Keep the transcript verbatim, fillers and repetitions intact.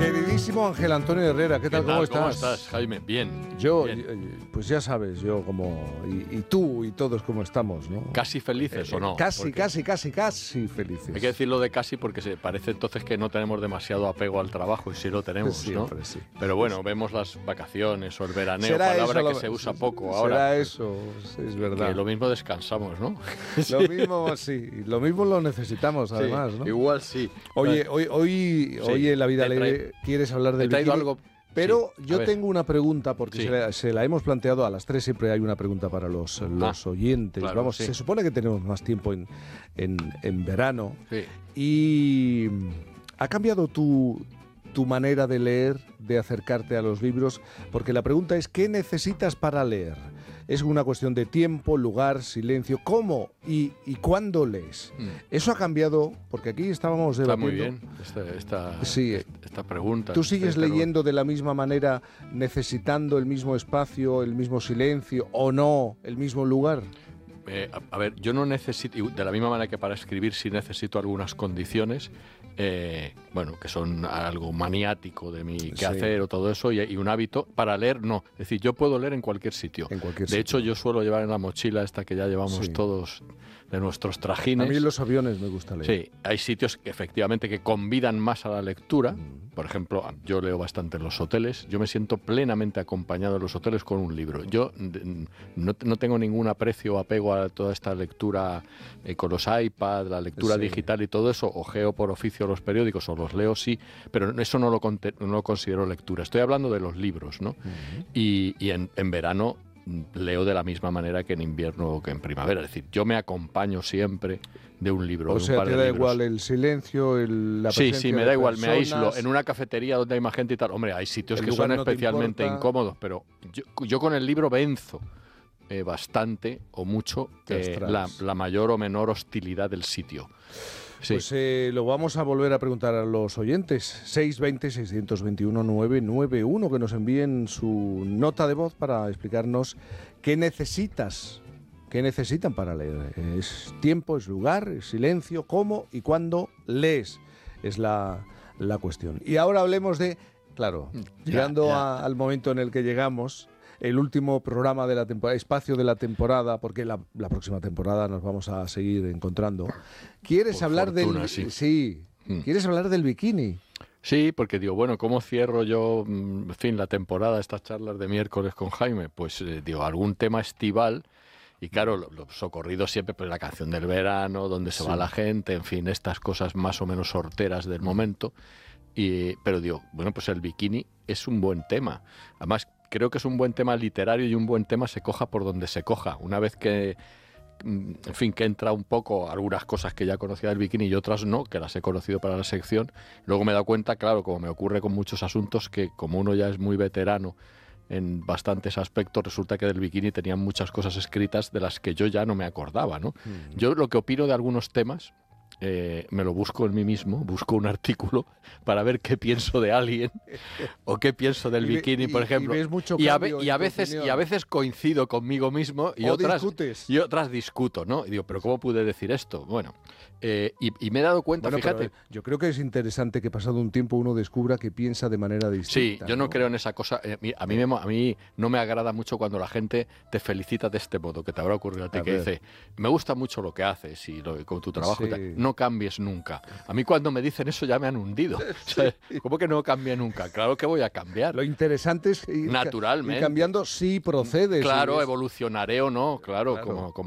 Queridísimo Ángel Antonio Herrera, ¿qué tal? ¿Qué tal? ¿Cómo estás? ¿Cómo estás, Jaime? Bien. Yo, bien. pues ya sabes, yo como... Y, y tú y todos cómo estamos, ¿no? ¿Casi felices Eh, o no? Casi, Porque casi, casi, casi felices. hay que decirlo de casi porque se parece entonces que no tenemos demasiado apego al trabajo y sí lo tenemos, Siempre, ¿no? sí. Pero bueno, vemos las vacaciones o el veraneo, Será palabra eso que lo- se usa será poco ahora. eso, es verdad. Que lo mismo descansamos, ¿no? Lo mismo, sí, lo mismo lo necesitamos, además, Sí, ¿no? igual sí. Oye, hoy, hoy, Sí, hoy en La Vida te Alegre quieres hablar He del traído bikini, algo... pero sí, a yo ver. tengo una pregunta, porque Sí. se, la, se la hemos planteado a las tres, siempre hay una pregunta para los, los Ah, oyentes. claro, Vamos, sí. se supone que tenemos más tiempo en, en, en verano. Sí. ¿Y ha cambiado tu, tu manera de leer, de acercarte a los libros? Porque la pregunta es, ¿qué necesitas para leer? Es una cuestión de tiempo, lugar, silencio. ¿Cómo y, y cuándo lees? Mm. Eso ha cambiado, porque aquí estábamos Está debatiendo. muy bien esta, esta, Sí. esta pregunta. ¿Tú sigues Esta- leyendo de la misma manera, necesitando el mismo espacio, el mismo silencio o no, el mismo lugar? Eh, a, a ver, yo no necesito, y de la misma manera que para escribir sí necesito algunas condiciones, eh, bueno, que son algo maniático de mi quehacer o todo eso, y, y un hábito. Para leer, no. Es decir, yo puedo leer en cualquier sitio. En cualquier de sitio. hecho, yo suelo llevar en la mochila esta que ya llevamos Sí. todos de nuestros A trajines. mí en los aviones me gusta leer. Sí, hay sitios que efectivamente que convidan más a la lectura. Mm. Por ejemplo, yo leo bastante en los hoteles. Yo me siento plenamente acompañado en los hoteles con un libro. Yo mm, no, no tengo ningún aprecio o apego a toda esta lectura eh, con los iPads, la lectura Sí. digital y todo eso. Ojeo por oficio los periódicos o los leo, sí, pero eso no lo, conte- no lo considero lectura. Estoy hablando de los libros, ¿no? Ujú. Y, y en, en verano mm, leo de la misma manera que en invierno o que en primavera. Es decir, yo me acompaño siempre de un libro. O de un sea, par te de da libros. igual el silencio, el, la Sí, presencia sí, me de da igual, me personas. aíslo. En una cafetería donde hay más gente y tal, hombre, hay sitios El que lugar son no te especialmente importa. incómodos, pero yo, yo con el libro venzo eh, bastante o mucho Te eh, abstraes. la, la mayor o menor hostilidad del sitio. Sí. Pues eh, lo vamos a volver a preguntar a los oyentes. seis dos cero, seis dos uno, nueve nueve uno, que nos envíen su nota de voz para explicarnos qué necesitas, qué necesitan para leer. Es tiempo, es lugar, es silencio, cómo y cuándo lees. Es la, la cuestión. Y ahora hablemos de, claro, Ya, llegando ya. a- al momento en el que llegamos, el último programa de la temporada, espacio de la temporada, porque la, la próxima temporada nos vamos a seguir encontrando. ¿Quieres Por hablar fortuna, del sí. sí? Mm. ¿Quieres hablar del bikini? Sí, porque digo, bueno, ¿cómo cierro yo, mm, en fin, la temporada, estas charlas de miércoles con Jaime? Pues eh, digo, algún tema estival. Y claro, lo, lo socorrido siempre, pues la canción del verano, donde se Sí. va la gente, en fin, estas cosas más o menos sorteras del momento. Y, pero digo, bueno, pues el bikini es un buen tema. Además, creo que es un buen tema literario y un buen tema se coja por donde se coja. Una vez que, mm, en fin, que entra un poco algunas cosas que ya conocía del bikini y otras no, que las he conocido para la sección, luego me he dado cuenta, claro, como me ocurre con muchos asuntos, que como uno ya es muy veterano en bastantes aspectos, resulta que del bikini tenían muchas cosas escritas de las que yo ya no me acordaba, ¿no? Mm. Yo lo que opino de algunos temas, eh, me lo busco en mí mismo, busco un artículo para ver qué pienso de alguien o qué pienso del Y ve- bikini, y- por y ejemplo. ves mucho y, a, cambio ve- y en a tu veces opinión. y a veces coincido conmigo mismo y O otras discutes. y otras discuto, ¿no? Y digo, pero ¿cómo pude decir esto? Bueno, eh, y, y me he dado cuenta, Bueno, pero, fíjate. eh, yo creo que es interesante que pasado un tiempo uno descubra que piensa de manera Sí, distinta. yo no, creo en esa cosa. eh, mi- a, mí me mo- a mí no me agrada mucho cuando la gente te felicita de este modo, que te habrá ocurrido a ti, A que ver. dice, me gusta mucho lo que haces y lo, con tu trabajo y Sí. tal, no cambies nunca. A mí cuando me dicen eso ya me han hundido. O sea, ¿cómo que no cambie nunca? Claro que voy a cambiar. Lo interesante es ir, ca- Naturalmente. ir cambiando si procedes. Claro, y es- evolucionaré o no, claro, Claro. como, como